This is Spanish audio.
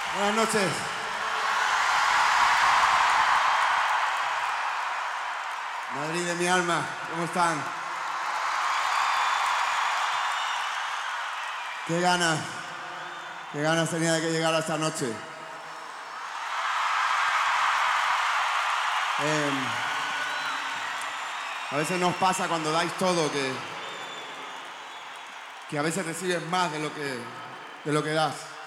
Buenas noches. Madrid de mi alma, ¿cómo están? Qué ganas tenía de que llegara esta noche. A veces nos pasa cuando dais todo que a veces recibes más de lo que das.